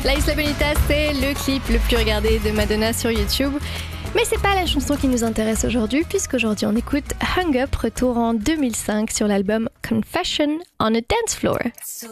La Isla Bonita, c'est le clip le plus regardé de Madonna sur YouTube. Mais c'est pas la chanson qui nous intéresse aujourd'hui, puisqu'aujourd'hui on écoute Hung Up, retour en 2005 sur l'album Confession on a Dance Floor.